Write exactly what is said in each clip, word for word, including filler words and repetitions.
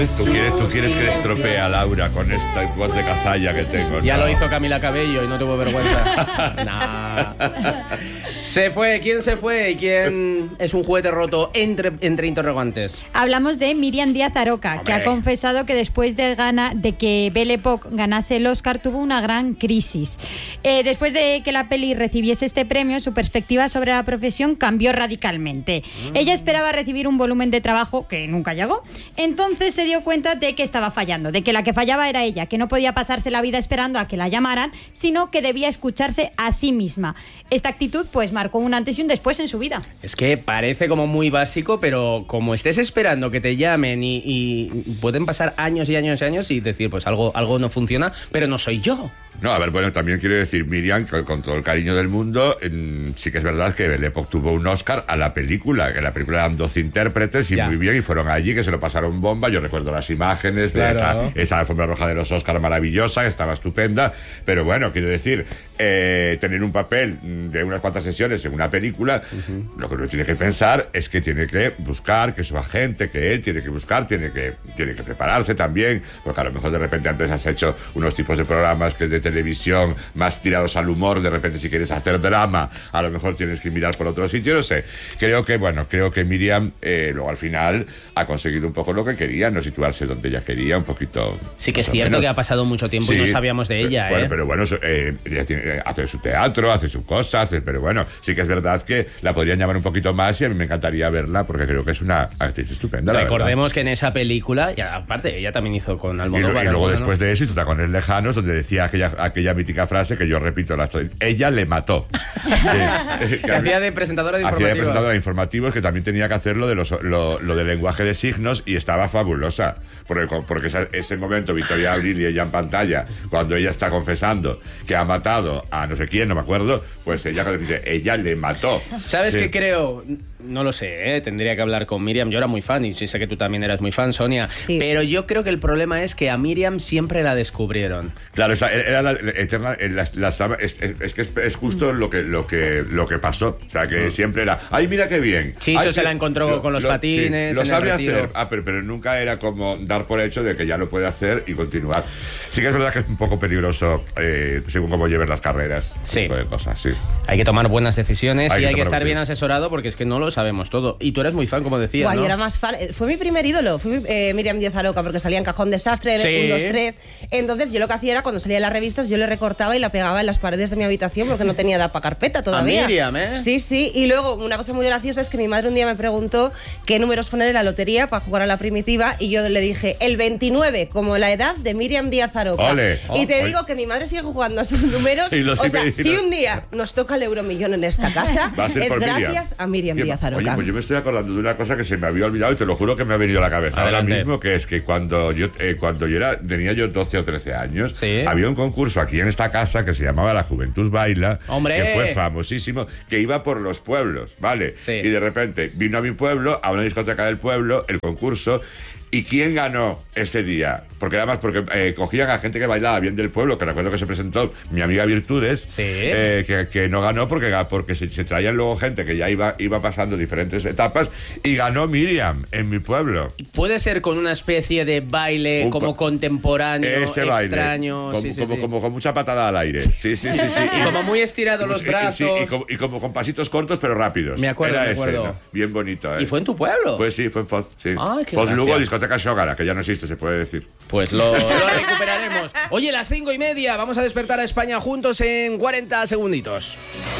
Tú quieres, tú quieres que estropee a Laura con esta voz de cazalla que tengo. Ya no. lo hizo Camila Cabello y no tuvo vergüenza. Nah. Se fue. ¿Quién se fue? ¿Y quién es un juguete roto entre, entre interrogantes? Hablamos de Míriam Díaz Aroca, Hombre. que ha confesado que después de, gana, de que Belle Époque ganase el Oscar tuvo una gran crisis. Eh, después de que la peli recibiese este premio, su perspectiva sobre la profesión cambió radicalmente. Mm. Ella esperaba recibir un volumen de trabajo que nunca llegó. Entonces se dio cuenta de que estaba fallando, de que la que fallaba era ella, que no podía pasarse la vida esperando a que la llamaran, sino que debía escucharse a sí misma. Esta actitud pues marcó un antes y un después en su vida. Es que parece como muy básico, pero como estés esperando que te llamen y, y pueden pasar años y años y años y decir, pues algo, algo no funciona, pero no soy yo. No, a ver, bueno, también quiero decir, Míriam, con, con todo el cariño del mundo, en, sí que es verdad que Belle Époque tuvo un Oscar a la película, que en la película eran doce intérpretes y ya. Muy bien, y fueron allí, que se lo pasaron bomba. Yo recuerdo las imágenes claro. de esa, esa alfombra roja de los Oscars maravillosa, que estaba estupenda, pero bueno, quiero decir, eh, tener un papel de unas cuantas sesiones en una película, uh-huh. Lo que uno tiene que pensar es que tiene que buscar, que su agente, que él tiene que buscar, tiene que, tiene que prepararse también, porque a lo mejor de repente antes has hecho unos tipos de programas que de televisión más tirados al humor, de repente si quieres hacer drama, a lo mejor tienes que mirar por otro sitio, no sé. Creo que, bueno, creo que Míriam eh, luego al final ha conseguido un poco lo que quería, no situarse donde ella quería, un poquito... Sí que es cierto menos. Que ha pasado mucho tiempo sí, y no sabíamos de ella, pero, ¿eh? Pero bueno, eh, ella tiene, hace su teatro, hace su cosa, hace, pero bueno, sí que es verdad que la podrían llamar un poquito más y a mí me encantaría verla porque creo que es una actriz estupenda. Recordemos que en esa película, y aparte, ella también hizo con Almodóvar. Y, lo, y luego ¿no? después de eso hizo Tacones Lejanos, donde decía aquella, aquella mítica frase que yo repito, la, ella le mató. que, que hacía de presentadora de informativos. Hacía de presentadora de informativos, que también tenía que hacer lo de los, lo, lo del lenguaje de signos y estaba fabulosa. Porque, porque ese, ese momento, Victoria Abril y ella en pantalla, cuando ella está confesando que ha matado a no sé quién, no me acuerdo, pues ella dice, ella le mató. ¿Sabes sí. qué creo? No lo sé, ¿eh? Tendría que hablar con Míriam. Yo era muy fan y sí sé que tú también eras muy fan, Sonia. Sí. Pero yo creo que el problema es que a Míriam siempre la descubrieron. Claro, esa era la eterna. La, la, la, es, es que es, es justo lo que, lo, que, lo que pasó. O sea, que mm. siempre era, ¡ay, mira qué bien! Chicho ay, se que, la encontró lo, con los lo, patines. Sí, lo en sabe el retiro. hacer. Ah, pero, pero nunca era como dar por hecho de que ya lo puede hacer y continuar. Sí que es verdad que es un poco peligroso eh, según cómo lleves las carreras. Sí. Tipo de cosas, sí. Hay que tomar buenas decisiones hay y que hay que estar bien asesorado porque es que no lo sabemos todo. Y tú eres muy fan, como decías, Guay, ¿no? Yo era más fan. Fue mi primer ídolo, fue eh, Míriam Díaz Aroca, porque salía en Cajón Desastre, sí. uno, dos, tres. Entonces yo lo que hacía era, cuando salía en las revistas, yo le recortaba y la pegaba en las paredes de mi habitación porque no tenía edad para carpeta todavía. A Míriam, ¿eh? Sí, sí. Y luego, una cosa muy graciosa es que mi madre un día me preguntó qué números poner en la lotería para jugar a la primitiva y yo le dije, el veintinueve, como la edad de Míriam Díaz Aroca. Ole. Y te oh, digo que mi madre sigue jugando a esos números. O sea, si un día nos toca el euromillón en esta casa, es gracias Miriam. a Míriam ¿Qué? Díaz Aroca. Oye, pues yo me estoy acordando de una cosa que se me había olvidado y te lo juro que me ha venido a la cabeza Adelante. ahora mismo, que es que cuando yo eh, cuando yo era tenía yo doce o trece años, ¿sí? Había un concurso aquí en esta casa que se llamaba La Juventud Baila, ¡hombre! Que fue famosísimo, que iba por los pueblos, ¿vale? Sí. Y de repente vino a mi pueblo, a una discoteca del pueblo, el concurso. ¿Y quién ganó ese día? Porque además, porque eh, cogían a gente que bailaba bien del pueblo, que recuerdo que se presentó mi amiga Virtudes, sí. eh, que, que no ganó porque, porque se, se traían luego gente que ya iba, iba pasando diferentes etapas, y ganó Míriam en mi pueblo. Puede ser con una especie de baile Un, como contemporáneo, ese extraño. baile, como, sí, sí, como, sí. como con mucha patada al aire. Sí, sí, sí, sí. Y como muy estirados los brazos. Sí, y, como, y como con pasitos cortos pero rápidos. Me acuerdo, Era me acuerdo. Ese, ¿no? Bien bonito, ¿eh? ¿Y fue en tu pueblo? Pues sí, fue en Foz, sí. Ay, qué Foz gracia. Lugo, discoteca Shogara, que ya no existe, se puede decir. Pues lo, lo recuperaremos. Oye, las cinco y media, vamos a despertar a España juntos en cuarenta segunditos.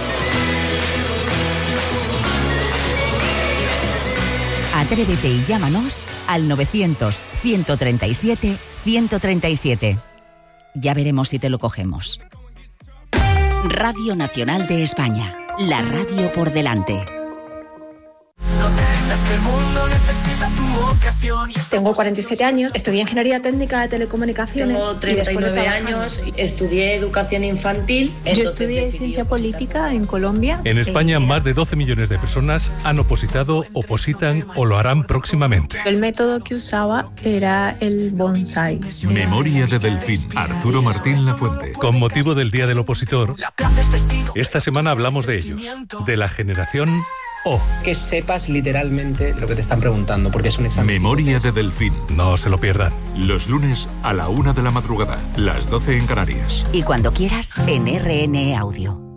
Atrévete y llámanos al novecientos, ciento treinta y siete, ciento treinta y siete. Ya veremos si te lo cogemos. Radio Nacional de España, la radio por delante. Tengo cuarenta y siete años, estudié Ingeniería Técnica de Telecomunicaciones. Tengo treinta y nueve años, estudié Educación Infantil. Yo estudié Ciencia Política en Colombia. En España, más de doce millones de personas han opositado, opositan o lo harán próximamente. El método que usaba era el bonsai. Memoria de Delfín, Arturo Martín Lafuente. Con motivo del Día del Opositor, esta semana hablamos de ellos, de la generación O. Que sepas literalmente lo que te están preguntando, porque es un examen. Memoria de Delfín. No se lo pierdan. Los lunes a la una de la madrugada, las doce en Canarias. Y cuando quieras, en R N E Audio.